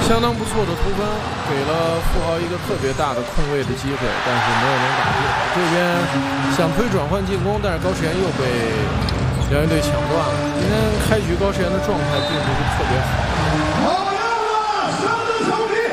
相当不错的突分，给了富豪一个特别大的空位的机会，但是没有能打进。这边想推转换进攻，但是高世岩又被辽源队抢断了。今天开局高世岩的状态并不是特别好。 好样的，兄弟兄弟！